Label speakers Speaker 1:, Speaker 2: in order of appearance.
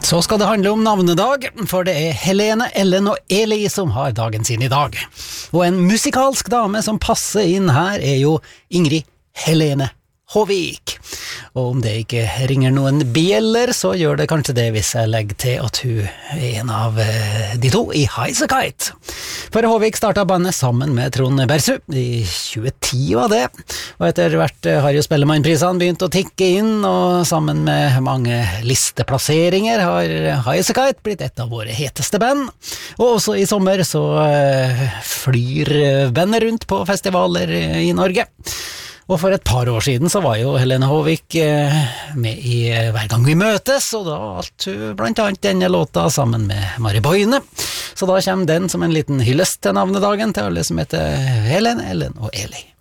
Speaker 1: Så skal det handle om navnedag, for det er Helene, Ellen og Eli som har dagen sin i dag. Og en musikalsk dame som passer inn her er jo Ingrid Helene Håvik. Og om det ikke ringer noen bjeller, så gjør det kanskje det hvis jeg legger til at hun er en av de to i Highasakite. For Håvik startet bandet sammen med Trond Bersu i 2010 var det, og etter hvert har jo Spellemannprisene begynt å tikke inn, og sammen med mange listeplasseringer har Highasakite blitt et av våre heteste band. Og også i sommer så flyr bandet rundt på festivaler i Norge. Og for et par år siden så var jo Helene Håvik med i Hver gang vi møtes, og da alt hun blant annet denne låta sammen med Mari Boine. Så da kommer den som en liten hyllest til navnedagen til alle som heter Helene, Ellen og Eli.